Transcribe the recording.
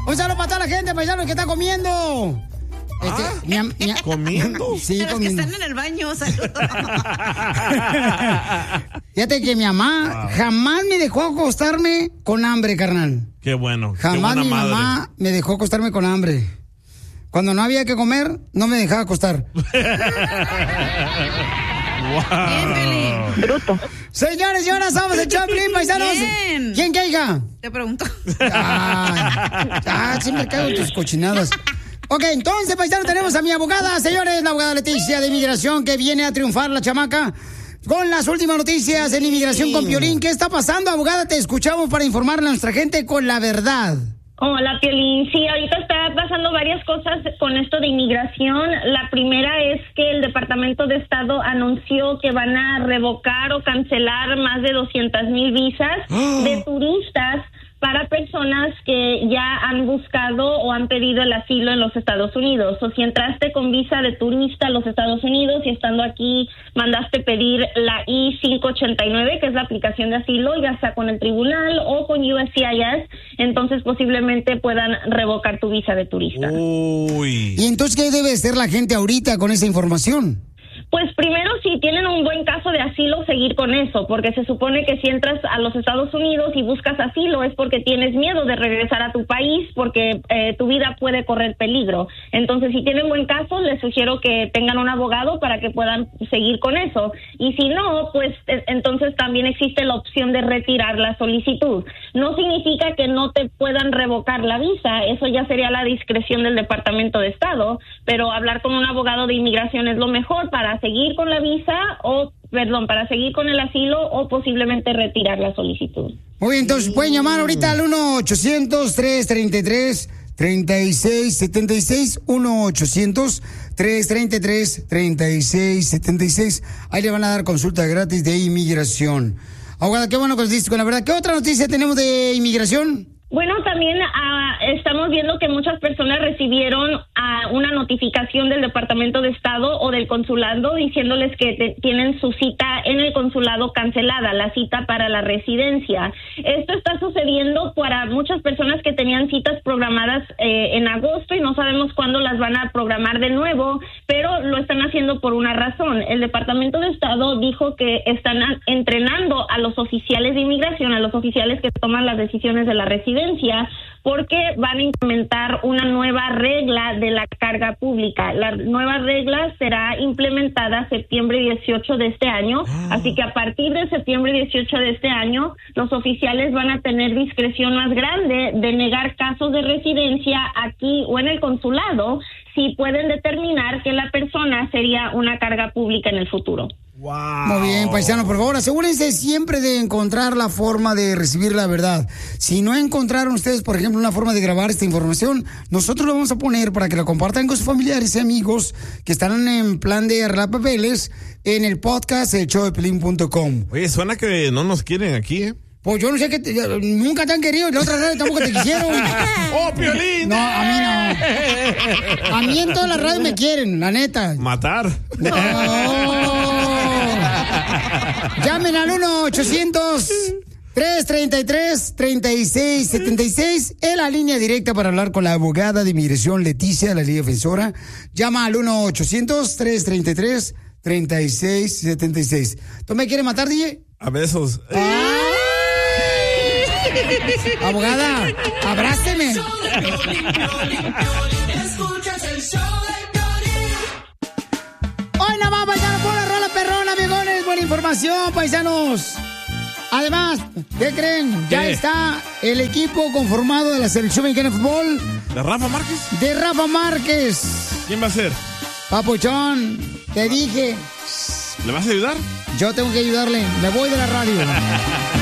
Un saludo para toda la gente, paisanos, que está comiendo. ¿Comiendo? Sí, los comiendo. que están en el baño, saludos. Fíjate que mi mamá jamás me dejó acostarme con hambre, carnal. Qué bueno. Jamás qué buena mi madre. mamá me dejó acostarme con hambre. Cuando no había que comer, no me dejaba acostar. Wow. Bruto. Señores, y ahora somos el Choplin, paisanos. Bien. ¿Quién que hija? Te pregunto. Siempre caigo en tus cochinadas. Ok, entonces, paisanos, tenemos a mi abogada, señores, la abogada Leticia de Inmigración, que viene a triunfar la chamaca con las últimas noticias en Inmigración con Piolín. ¿Qué está pasando, abogada? Te escuchamos para informarle a nuestra gente con la verdad. Hola, Piolín. Sí, ahorita está pasando varias cosas con esto de inmigración. La primera es que el Departamento de Estado anunció que van a revocar o cancelar más de 200,000 visas de turistas para personas que ya han buscado o han pedido el asilo en los Estados Unidos. O si entraste con visa de turista a los Estados Unidos y estando aquí mandaste pedir la I-589, que es la aplicación de asilo, ya sea con el tribunal o con USCIS, entonces posiblemente puedan revocar tu visa de turista. Uy. ¿Y entonces qué debe hacer la gente ahorita con esa información? Pues primero, si tienen un buen caso de asilo, seguir con eso, porque se supone que si entras a los Estados Unidos y buscas asilo es porque tienes miedo de regresar a tu país, porque tu vida puede correr peligro. Entonces, si tienen buen caso, les sugiero que tengan un abogado para que puedan seguir con eso. Y si no, pues entonces también existe la opción de retirar la solicitud. No significa que no te puedan revocar la visa, eso ya sería la discreción del Departamento de Estado, pero hablar con un abogado de inmigración es lo mejor para seguir con la visa para seguir con el asilo o posiblemente retirar la solicitud. Muy bien, entonces pueden llamar ahorita al 1-800-333-3676, 1-800-333-3676. Ahí le van a dar consulta gratis de inmigración. Abogada, qué bueno que nos diste con la verdad. ¿Qué otra noticia tenemos de inmigración? Bueno, también estamos viendo que muchas personas recibieron una notificación del Departamento de Estado o del consulado diciéndoles que tienen su cita en el consulado cancelada, la cita para la residencia. Esto está sucediendo para muchas personas que tenían citas programadas en agosto y no sabemos cuándo las van a programar de nuevo, pero lo están haciendo por una razón. El Departamento de Estado dijo que están entrenando a los oficiales de inmigración, a los oficiales que toman las decisiones de la residencia, porque van a implementar una nueva regla de la carga pública. La nueva regla será implementada septiembre 18 de este año, así que a partir de septiembre 18 de este año, los oficiales van a tener discreción más grande de negar casos de residencia aquí o en el consulado si pueden determinar que la persona sería una carga pública en el futuro. Wow. Muy bien, paisanos, por favor, asegúrense siempre de encontrar la forma de recibir la verdad. Si no encontraron ustedes, por ejemplo, una forma de grabar esta información, nosotros lo vamos a poner para que la compartan con sus familiares y amigos que están en plan de arreglar papeles en el podcast elshowdepiolín.com. Oye, suena que no nos quieren aquí, ¿eh? Pues yo no sé nunca te han querido y la otra radio tampoco te quisieron. ¡Oh, Piolín! No, a mí no. A mí en todas las radios me quieren, la neta. Matar. No. Llamen al 1-800-333-3676. Es la línea directa para hablar con la abogada de inmigración Leticia, la ley defensora. Llama al 1-800-333-3676. ¿Tú me quieres matar, DJ? A besos. Abogada, abráceme. Hoy nada más, paisanos, por la rola perrona, viejones. Buena información, paisanos. Además, ¿qué creen? Ya está el equipo conformado de la selección mexicana de fútbol. ¿De Rafa Márquez? De Rafa Márquez. ¿Quién va a ser? Papuchón, te dije. ¿Le vas a ayudar? Yo tengo que ayudarle. Me voy de la radio.